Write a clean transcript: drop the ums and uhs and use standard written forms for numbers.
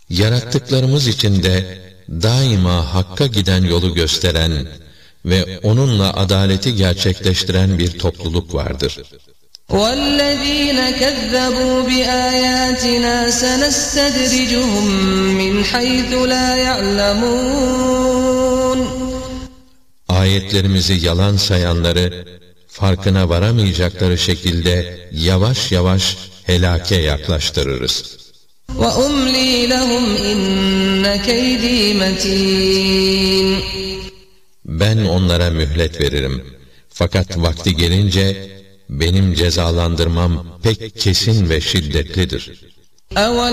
Yarattıklarımız içinde daima hakka giden yolu gösteren ve onunla adaleti gerçekleştiren bir topluluk vardır. وَالَّذ۪ينَ كَذَّبُوا بِآيَاتِنَا سَنَسْتَدْرِجُهُمْ مِنْ حَيْثُ لَا يَعْلَمُونَ Ayetlerimizi yalan sayanları, farkına varamayacakları şekilde yavaş yavaş helake yaklaştırırız. وَأُمْلِي لَهُمْ اِنَّ كَيْد۪ي مَت۪ينٌ Ben onlara mühlet veririm. Fakat vakti gelince benim cezalandırmam pek kesin ve şiddetlidir.